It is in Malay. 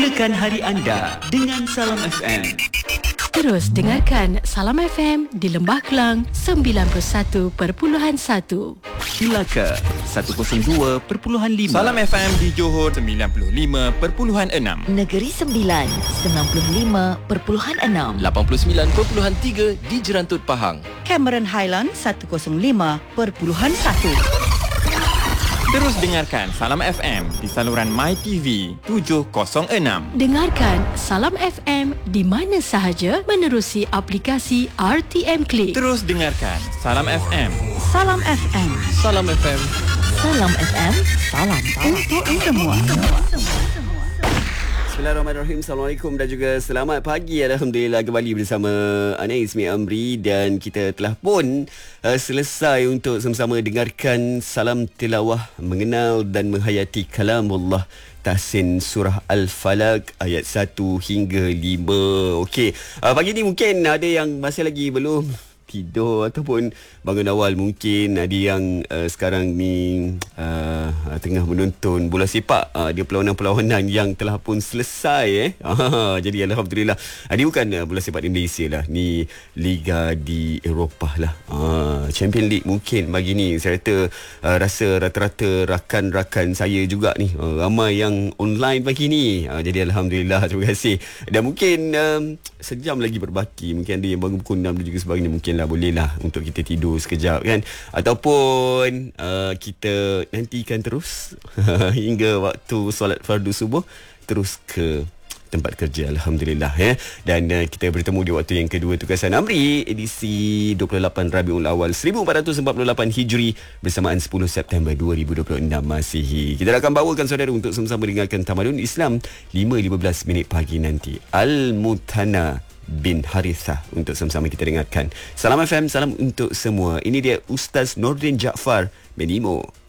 Mulakan hari anda dengan Salam FM. Terus dengarkan Salam FM di Lembah Kelang 91.1, Melaka 102.5, Salam FM di Johor 95.6, Negeri Sembilan 95.6, 89.3 di Jerantut Pahang. Cameron Highland 105.1. Terus dengarkan Salam FM di saluran MyTV 706. Dengarkan Salam FM di mana sahaja menerusi aplikasi RTM Click. Terus dengarkan Salam FM. Salam FM. Salam FM. Salam FM, salam Untuk semua. Bismillahirrahmanirrahim. Assalamualaikum dan juga selamat pagi. Alhamdulillah kembali bersama Ana Ismi Amri dan kita telah pun selesai untuk sama-sama dengarkan salam tilawah mengenal dan menghayati kalamullah Tahsin surah Al-Falaq ayat 1 hingga 5. Okey, pagi ni mungkin ada yang masih lagi belum tidur ataupun bangun awal, mungkin ada yang sekarang ni tengah menonton bola sepak. Dia perlawanan-perlawanan yang telah pun selesai jadi Alhamdulillah. Dia bukan bola sepak di Malaysia lah, ni Liga di Eropah lah. Champion League mungkin pagi ni saya rasa rata-rata rakan-rakan saya juga ni ramai yang online pagi ni. Jadi Alhamdulillah, terima kasih. Dan mungkin sejam lagi berbaki, mungkin ada yang bangun pukul 6 dan juga sebagainya. Mungkin boleh lah untuk kita tidur sekejap kan, ataupun kita nantikan terus hingga waktu solat fardu subuh terus ke tempat kerja. Alhamdulillah ya. Dan kita bertemu di waktu yang kedua tugasan Amri edisi 28 Rabiul Awal 1448 Hijri bersamaan 10 September 2026 Masihi. Kita akan bawakan saudara untuk sama-sama dengarkan Tamadun Islam 5.15 minit pagi nanti. Al-Mutana bin Harithah untuk sama-sama kita dengarkan. Salam FM, salam untuk semua. Ini dia Ustaz Nordin Jaafar bin Imo.